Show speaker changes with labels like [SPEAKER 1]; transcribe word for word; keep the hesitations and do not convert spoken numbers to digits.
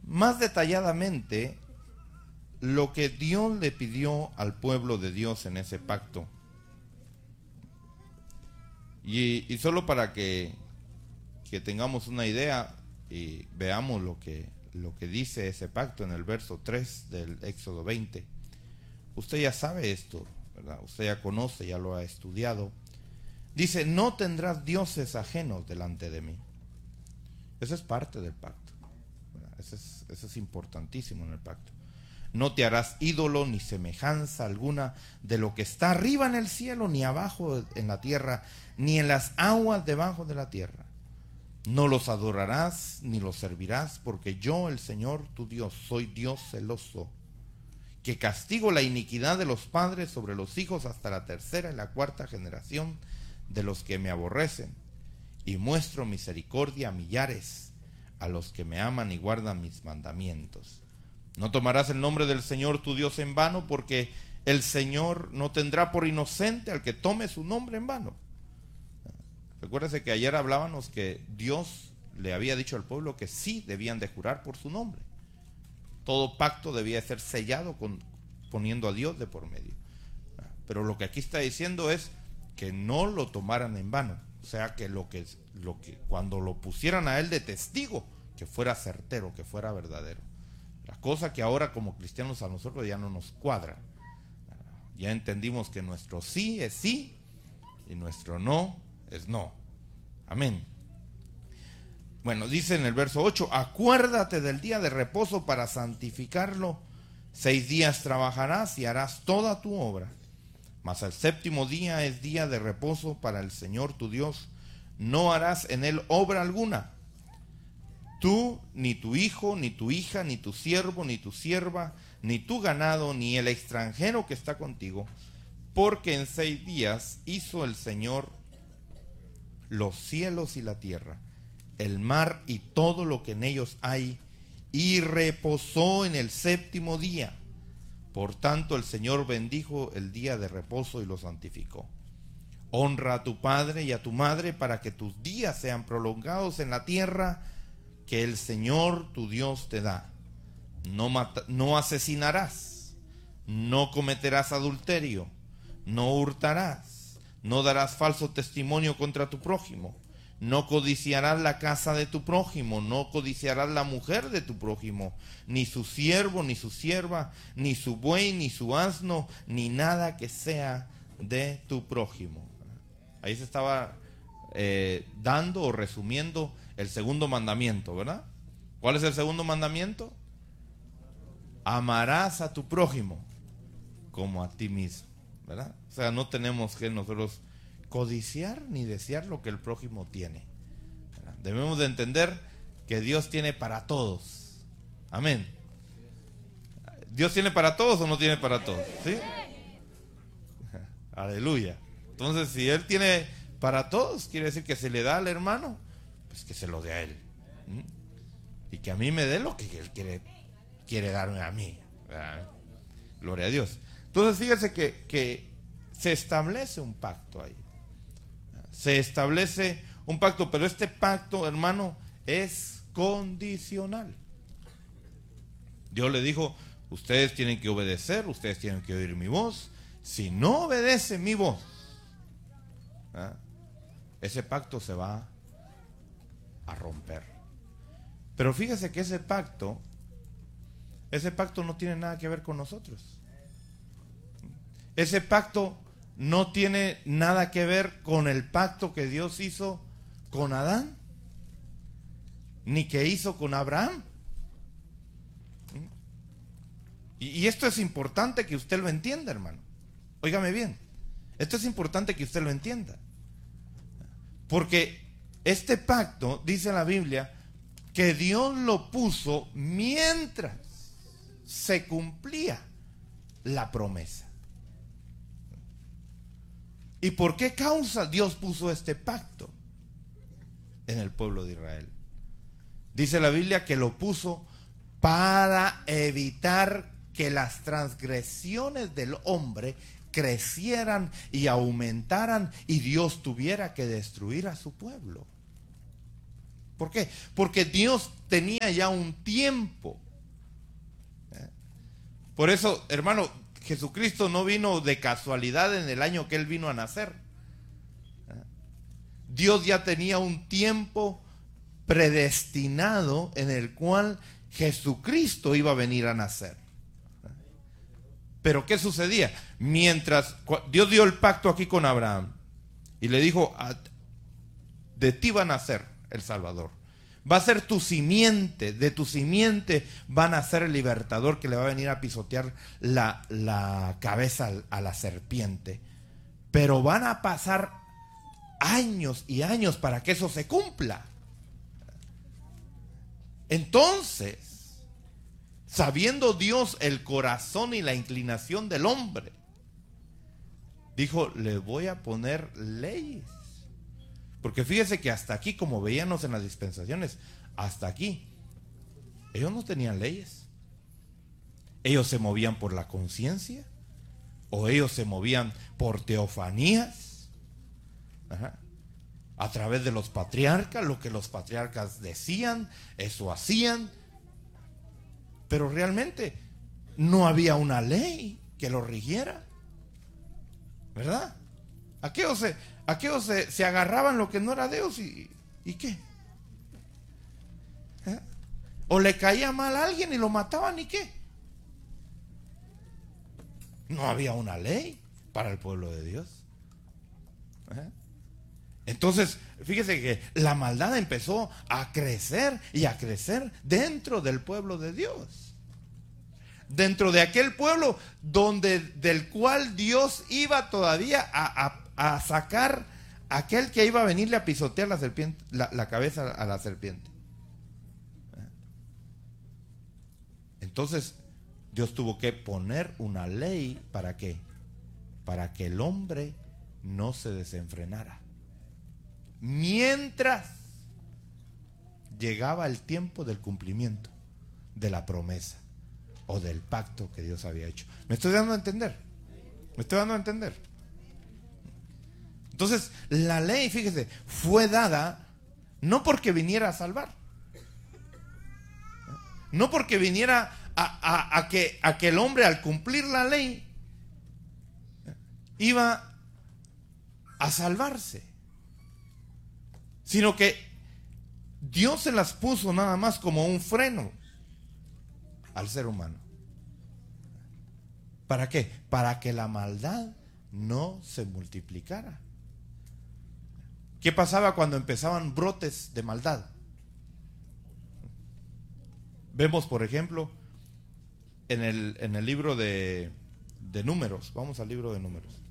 [SPEAKER 1] más detalladamente lo que Dios le pidió al pueblo de Dios en ese pacto. Y, y solo para que, que tengamos una idea y veamos lo que, lo que dice ese pacto en el verso tres del Éxodo veinte. Usted ya sabe esto, ¿verdad? Usted ya conoce, ya lo ha estudiado. Dice: no tendrás dioses ajenos delante de mí. Eso es parte del pacto, ¿verdad? Eso es, eso es importantísimo en el pacto. No te harás ídolo ni semejanza alguna de lo que está arriba en el cielo, ni abajo en la tierra, ni en las aguas debajo de la tierra. No los adorarás ni los servirás, porque yo, el Señor tu Dios, soy Dios celoso, que castigo la iniquidad de los padres sobre los hijos hasta la tercera y la cuarta generación de los que me aborrecen, y muestro misericordia a millares, a los que me aman y guardan mis mandamientos. No tomarás el nombre del Señor tu Dios en vano, porque el Señor no tendrá por inocente al que tome su nombre en vano. Recuérdese que ayer hablábamos que Dios le había dicho al pueblo que sí debían de jurar por su nombre. Todo pacto debía ser sellado con, poniendo a Dios de por medio. Pero lo que aquí está diciendo es que no lo tomaran en vano. O sea, que lo que, lo que cuando lo pusieran a él de testigo, que fuera certero, que fuera verdadero. La cosa que ahora como cristianos a nosotros ya no nos cuadra. Ya entendimos que nuestro sí es sí y nuestro no es no. Amén. Bueno, dice en el verso ocho: acuérdate del día de reposo para santificarlo. Seis días trabajarás y harás toda tu obra, mas el séptimo día es día de reposo para el Señor tu Dios. No harás en él obra alguna, tú, ni tu hijo, ni tu hija, ni tu siervo, ni tu sierva, ni tu ganado, ni el extranjero que está contigo, porque en seis días hizo el Señor los cielos y la tierra, el mar y todo lo que en ellos hay, y reposó en el séptimo día. Por tanto, el Señor bendijo el día de reposo y lo santificó. Honra a tu padre y a tu madre, para que tus días sean prolongados en la tierra que el Señor tu Dios te da. No, mata, no asesinarás, no cometerás adulterio, no hurtarás, no darás falso testimonio contra tu prójimo, no codiciarás la casa de tu prójimo, no codiciarás la mujer de tu prójimo, ni su siervo, ni su sierva, ni su buey, ni su asno, ni nada que sea de tu prójimo. Ahí se estaba eh, dando o resumiendo el segundo mandamiento, ¿verdad? ¿Cuál es el segundo mandamiento? Amarás a tu prójimo como a ti mismo, ¿verdad? O sea, no tenemos que nosotros codiciar ni desear lo que el prójimo tiene, ¿verdad? Debemos de entender que Dios tiene para todos. Amén. ¿Dios tiene para todos o no tiene para todos? ¿Sí? Aleluya. Entonces, si Él tiene para todos, quiere decir que se le da al hermano, pues que se lo dé a él. ¿Mm? Y que a mí me dé lo que Él quiere, quiere darme a mí, ¿verdad? Gloria a Dios. Entonces, fíjese que, que se establece un pacto ahí. Se establece un pacto, pero este pacto, hermano, es condicional. Dios le dijo: ustedes tienen que obedecer, ustedes tienen que oír mi voz. Si no obedecen mi voz, ¿eh? ese pacto se va a romper. Pero fíjese que ese pacto, ese pacto no tiene nada que ver con nosotros. Ese pacto no tiene nada que ver con el pacto que Dios hizo con Adán, ni que hizo con Abraham. Y, y esto es importante que usted lo entienda, hermano. Óigame bien, esto es importante que usted lo entienda. Porque este pacto, dice la Biblia, que Dios lo puso mientras se cumplía la promesa. ¿Y por qué causa Dios puso este pacto en el pueblo de Israel? Dice la Biblia que lo puso para evitar que las transgresiones del hombre crecieran y aumentaran y Dios tuviera que destruir a su pueblo. ¿Por qué? Porque Dios tenía ya un tiempo. Por eso, hermano, Jesucristo no vino de casualidad en el año que Él vino a nacer. Dios ya tenía un tiempo predestinado en el cual Jesucristo iba a venir a nacer. Pero ¿qué sucedía? Mientras Dios dio el pacto aquí con Abraham y le dijo, de ti va a nacer el Salvador, va a ser tu simiente, de tu simiente va a nacer el libertador que le va a venir a pisotear la, la cabeza a la serpiente. Pero van a pasar años y años para que eso se cumpla. Entonces, sabiendo Dios el corazón y la inclinación del hombre, dijo, le voy a poner leyes. Porque fíjese que hasta aquí, como veíamos en las dispensaciones, hasta aquí, ellos no tenían leyes. Ellos se movían por la conciencia, o ellos se movían por teofanías, ajá, a través de los patriarcas, lo que los patriarcas decían, eso hacían. Pero realmente no había una ley que lo rigiera, ¿verdad? Aquellos se, aquellos se, se agarraban lo que no era Dios y, ¿y qué? ¿Eh? O le caía mal a alguien y lo mataban, ¿y qué? No había una ley para el pueblo de Dios. ¿Eh? Entonces, fíjese que la maldad empezó a crecer y a crecer dentro del pueblo de Dios. Dentro de aquel pueblo donde, del cual Dios iba todavía a, a, a sacar a aquel que iba a venirle a pisotear la serpiente, la, la cabeza a la serpiente. Entonces, Dios tuvo que poner una ley. ¿Para qué? Para que el hombre no se desenfrenara mientras llegaba el tiempo del cumplimiento de la promesa o del pacto que Dios había hecho. ¿Me estoy dando a entender? ¿Me estoy dando a entender? Entonces, la ley, fíjese, fue dada no porque viniera a salvar, no porque viniera a, a, a, que, a que el hombre, al cumplir la ley, iba a salvarse, sino que Dios se las puso nada más como un freno al ser humano. ¿Para qué? Para que la maldad no se multiplicara. ¿Qué pasaba cuando empezaban brotes de maldad? Vemos, por ejemplo, en el, en el libro de, de Números. Vamos al libro de Números.